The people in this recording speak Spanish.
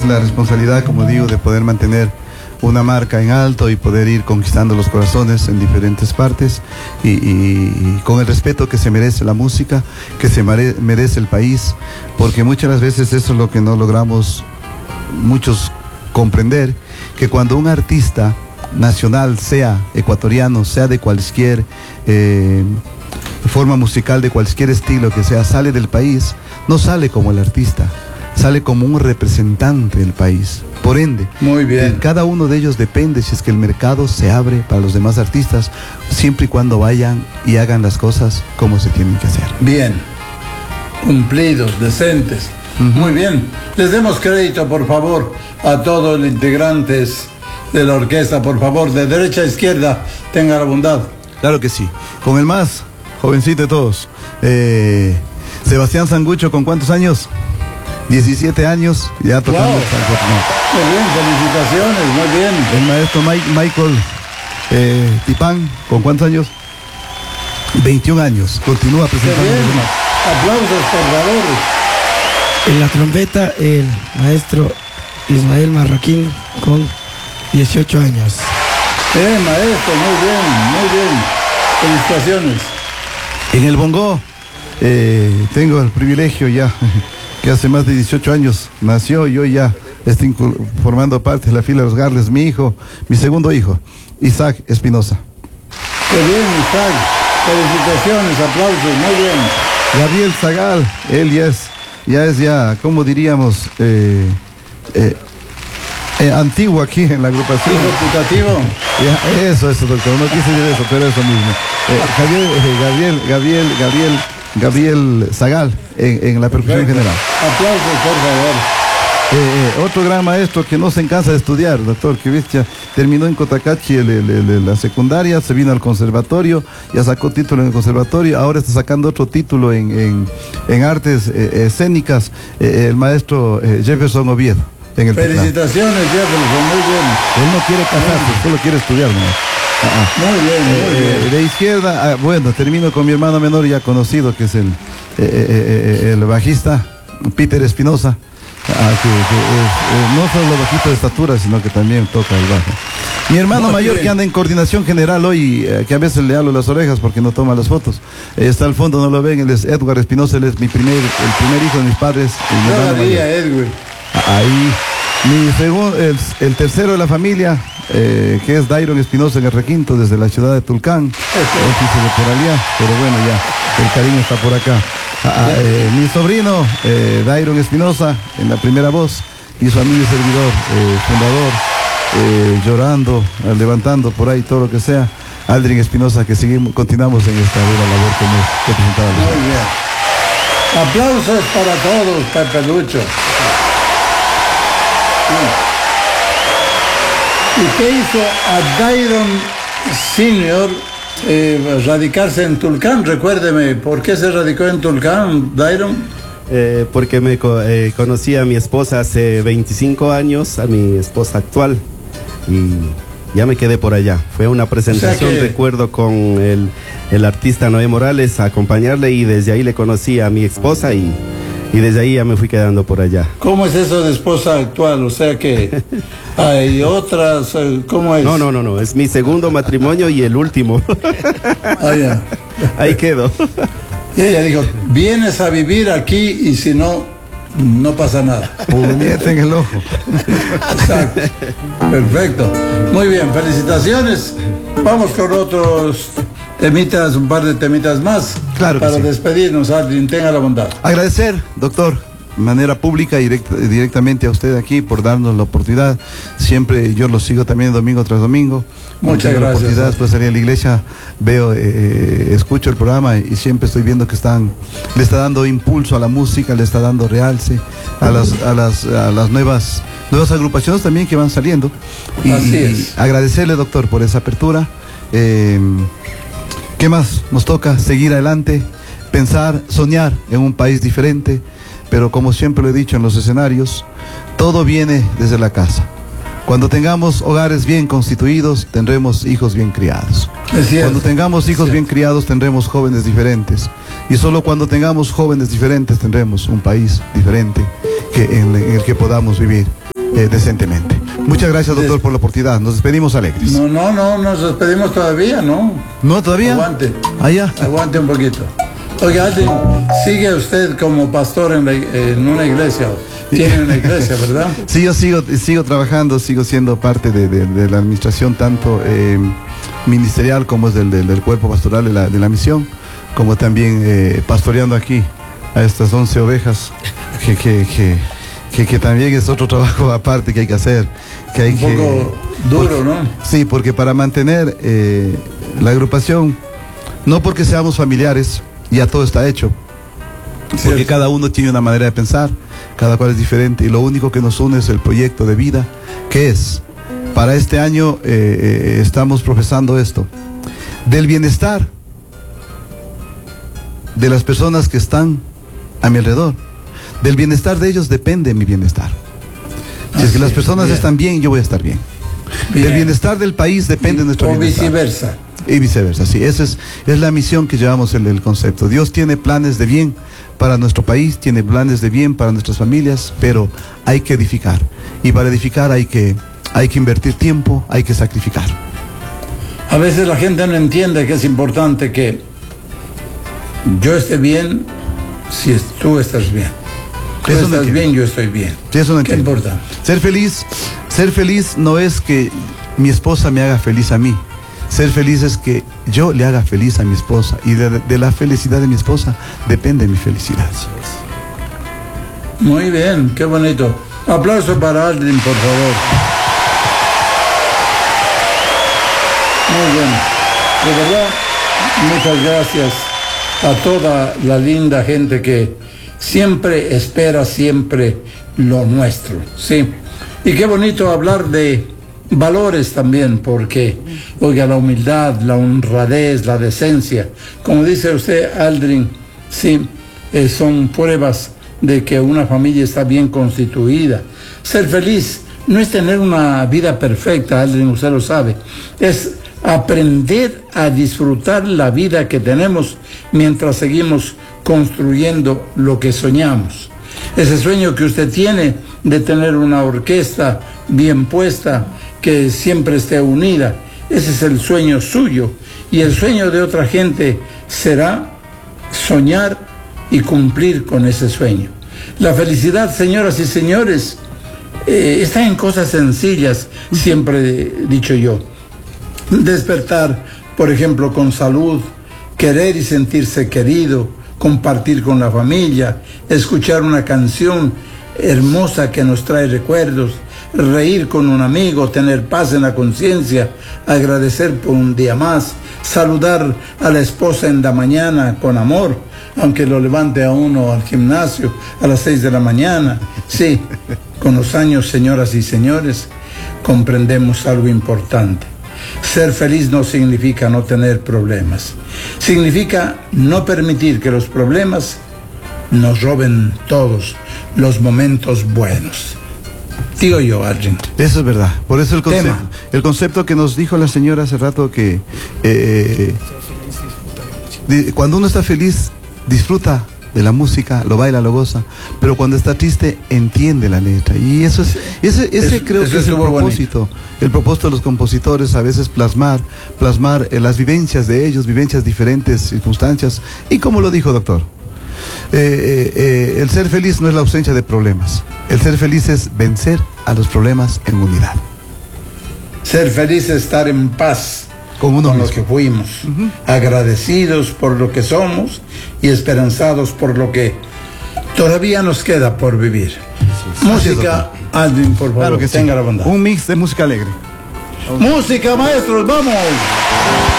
la responsabilidad, como digo, de poder mantener una marca en alto y poder ir conquistando los corazones en diferentes partes y con el respeto que se merece la música, que se merece el país, porque muchas las veces eso es lo que no logramos muchos comprender, que cuando un artista nacional, sea ecuatoriano, sea de cualquier forma musical, de cualquier estilo que sea, sale del país, no sale como el artista, sale como un representante del país. Por ende, muy bien, cada uno de ellos depende si es que el mercado se abre para los demás artistas, siempre y cuando vayan y hagan las cosas como se tienen que hacer. Bien, cumplidos, decentes. Muy bien, les demos crédito, por favor, a todos los integrantes de la orquesta, por favor, de derecha a izquierda, tenga la bondad. Claro que sí, con el más jovencito de todos, Sebastián Sangucho, ¿con cuántos años? 17 años, ya tocando. Wow. Muy bien, felicitaciones, muy bien. El maestro Michael Tipán, ¿con cuántos años? 21 años, continúa presentando. Aplausos, por favor. En la trompeta, el maestro Ismael Marroquín, con 18 años. Maestro, muy bien. Felicitaciones. En el bongo, tengo el privilegio ya, que hace más de 18 años nació, yo ya estoy formando parte de la fila de los Garles, mi hijo, mi segundo hijo, Isaac Espinosa. Qué bien, Isaac. Felicitaciones, aplausos, muy bien. Gabriel Zagal, él ya es, ¿cómo diríamos? Antiguo aquí en la agrupación. ¿Reputativo? Ya, eso, doctor, no quise decir eso, pero eso mismo. Gabriel Zagal en la percusión general. Aplausos, por favor. Otro gran maestro que no se cansa de estudiar, doctor, que viste, terminó en Cotacachi la secundaria, se vino al conservatorio, ya sacó título en el conservatorio, ahora está sacando otro título en artes escénicas, el maestro Jefferson Oviedo. Felicitaciones, Jefferson, muy bien. Él no quiere casarse, solo quiere estudiar, ¿no? Muy bien. De izquierda, bueno, termino con mi hermano menor ya conocido, que es el bajista, Peter Espinosa, no solo bajito de estatura, sino que también toca el bajo. Mi hermano mayor, que anda en coordinación general hoy, que a veces le hablo las orejas porque no toma las fotos, está al fondo, no lo ven, él es Edward Espinosa, él es el primer hijo de mis padres. Edwin. Ahí, el tercero de la familia, que es Dairon Espinosa en el requinto, desde la ciudad de Tulcán, él quiso de por allá, pero bueno, ya, el cariño está por acá. Mi sobrino, Dairon Espinosa, en la primera voz, y su amigo y servidor, fundador, llorando, levantando por ahí todo lo que sea, Aldrin Espinosa, que continuamos en esta dura labor que hemos representado. Muy bien. Aplausos para todos, Pepe Lucho. ¿Y qué hizo a Dairon Senior radicarse en Tulcán? Recuérdeme, ¿por qué se radicó en Tulcán, Dairon? Porque conocí a mi esposa hace 25 años, a mi esposa actual, y ya me quedé por allá. Fue una presentación, recuerdo, con el artista Noé Morales a acompañarle, y desde ahí le conocí a mi esposa y desde ahí ya me fui quedando por allá. ¿Cómo es eso de esposa actual? O sea que hay otras, ¿cómo es? No, es mi segundo matrimonio y el último. Ya. Ahí quedó. Y ella dijo, vienes a vivir aquí y si no, no pasa nada. Puñete en el ojo. Exacto. Perfecto. Muy bien, felicitaciones. Vamos con otros temitas, un par de temitas más. Claro que para sí. Despedirnos, Aldrin, tenga la bondad. Agradecer, doctor, de manera pública y directamente a usted aquí por darnos la oportunidad. Siempre yo lo sigo también domingo tras domingo. Muchas gracias. La oportunidad, después salir a la iglesia, veo, escucho el programa y siempre estoy viendo que le está dando impulso a la música, le está dando realce a las nuevas agrupaciones también que van saliendo. Así es. Agradecerle, doctor, por esa apertura. ¿Qué más? Nos toca seguir adelante, pensar, soñar en un país diferente, pero como siempre lo he dicho en los escenarios, todo viene desde la casa. Cuando tengamos hogares bien constituidos, tendremos hijos bien criados. Cuando tengamos hijos bien criados, tendremos jóvenes diferentes. Y solo cuando tengamos jóvenes diferentes, tendremos un país diferente en el que podamos vivir. decentemente. Muchas gracias, doctor, por la oportunidad. Nos despedimos alegres. No, nos despedimos todavía, ¿no? ¿No, todavía? Aguante. Allá. Aguante un poquito. Oiga, sigue usted como pastor en una iglesia. Tiene una iglesia, ¿verdad? Sí, yo sigo trabajando, sigo siendo parte de la administración, tanto ministerial como es del cuerpo pastoral de la misión, como también pastoreando aquí a estas 11 ovejas, que también es otro trabajo aparte que hay que hacer. Un poco duro, ¿no? Sí, porque para mantener la agrupación, no porque seamos familiares, ya todo está hecho, porque cada uno tiene una manera de pensar, cada cual es diferente, y lo único que nos une es el proyecto de vida, que es, para este año estamos profesando esto, del bienestar de las personas que están a mi alrededor. Del bienestar de ellos depende mi bienestar. Si es que las personas están bien, yo voy a estar bien. Del bienestar del país depende nuestro bienestar. O viceversa. Y viceversa, sí. Esa es la misión que llevamos en el concepto. Dios tiene planes de bien para nuestro país, tiene planes de bien para nuestras familias, pero hay que edificar. Y para edificar hay que invertir tiempo, hay que sacrificar. A veces la gente no entiende que es importante que yo esté bien si tú estás bien. Tú estás bien, yo estoy bien. Sí, eso no ¿Qué importa? Ser feliz no es que mi esposa me haga feliz a mí. Ser feliz es que yo le haga feliz a mi esposa, y de la felicidad de mi esposa depende mi felicidad. Muy bien, qué bonito. Aplauso para Aldrin, por favor. Muy bien. De verdad, muchas gracias a toda la linda gente que siempre espera siempre lo nuestro, ¿sí? Y qué bonito hablar de valores también, porque, oiga, la humildad, la honradez, la decencia, como dice usted, Aldrin, sí, son pruebas de que una familia está bien constituida. Ser feliz no es tener una vida perfecta, Aldrin, usted lo sabe, es aprender a disfrutar la vida que tenemos mientras seguimos construyendo lo que soñamos. Ese sueño que usted tiene de tener una orquesta bien puesta, que siempre esté unida, ese es el sueño suyo, y el sueño de otra gente será soñar y cumplir con ese sueño. La felicidad, señoras y señores, está en cosas sencillas, siempre he dicho yo. Despertar, por ejemplo, con salud, querer y sentirse querido, compartir con la familia, escuchar una canción hermosa que nos trae recuerdos, reír con un amigo, tener paz en la conciencia, agradecer por un día más, saludar a la esposa en la mañana con amor, aunque lo levante a uno al gimnasio a las 6 de la mañana. Sí, con los años, señoras y señores, comprendemos algo importante. Ser feliz no significa no tener problemas. Significa no permitir que los problemas nos roben todos los momentos buenos. Digo yo, Aldrin. Eso es verdad. Por eso el concepto que nos dijo la señora hace rato, que cuando uno está feliz, disfruta de la música, lo baila, lo goza, pero cuando está triste, entiende la letra. Y eso es, ese creo que es el propósito. El propósito de los compositores, a veces plasmar las vivencias de ellos, vivencias diferentes, circunstancias. Y como lo dijo, doctor, el ser feliz no es la ausencia de problemas. El ser feliz es vencer a los problemas en unidad. Ser feliz es estar en paz con lo que fuimos, agradecidos por lo que somos y esperanzados por lo que todavía nos queda por vivir. Música, Aldrin, por favor, claro que tenga la bondad. Un mix de música alegre. Música, maestros, vamos.